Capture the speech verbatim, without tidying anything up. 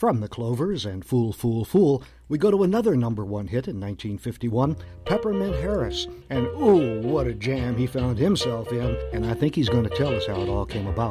From the Clovers and Fool, Fool, Fool, we go to another number one hit in nineteen fifty-one, Peppermint Harris. And ooh, what a jam he found himself in, and I think he's going to tell us how it all came about.